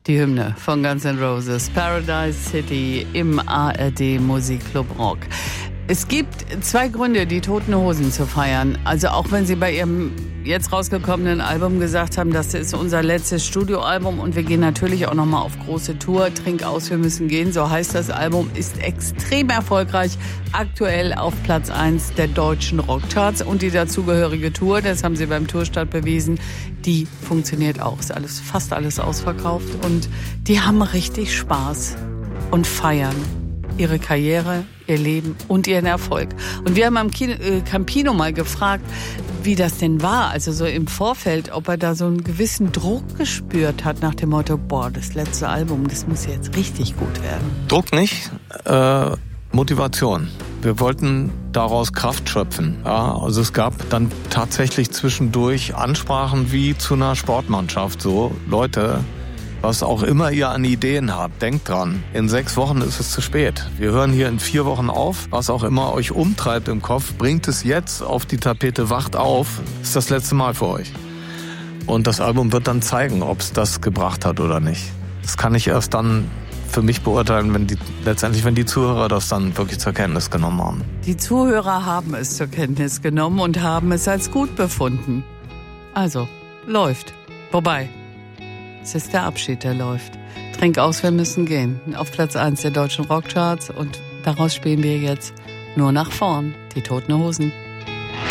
Die Hymne von Guns N' Roses, Paradise City im ARD Musikclub Rock. Es gibt 2 Gründe, die Toten Hosen zu feiern. Also auch wenn sie bei ihrem jetzt rausgekommenen Album gesagt haben, das ist unser letztes Studioalbum und wir gehen natürlich auch nochmal auf große Tour. Trink aus, wir müssen gehen. So heißt das Album, ist extrem erfolgreich. Aktuell auf Platz 1 der deutschen Rockcharts und die dazugehörige Tour, das haben sie beim Tourstart bewiesen, die funktioniert auch. Ist fast alles ausverkauft und die haben richtig Spaß und feiern ihre Karriere, ihr Leben und ihren Erfolg. Und wir haben am Campino mal gefragt, wie das denn war, also so im Vorfeld, ob er da so einen gewissen Druck gespürt hat nach dem Motto, boah, das letzte Album, das muss jetzt richtig gut werden. Druck nicht, Motivation. Wir wollten daraus Kraft schöpfen. Ja, also es gab dann tatsächlich zwischendurch Ansprachen wie zu einer Sportmannschaft. So, Leute, was auch immer ihr an Ideen habt, denkt dran, in 6 Wochen ist es zu spät. Wir hören hier in 4 Wochen auf. Was auch immer euch umtreibt im Kopf, bringt es jetzt auf die Tapete, wacht auf. Ist das letzte Mal für euch. Und das Album wird dann zeigen, ob es das gebracht hat oder nicht. Das kann ich erst dann für mich beurteilen, wenn die Zuhörer das dann wirklich zur Kenntnis genommen haben. Die Zuhörer haben es zur Kenntnis genommen und haben es als gut befunden. Also, läuft. Wobei, es ist der Abschied, der läuft. Trink aus, wir müssen gehen. Auf Platz 1 der deutschen Rockcharts und daraus spielen wir jetzt nur nach vorn, die Toten Hosen.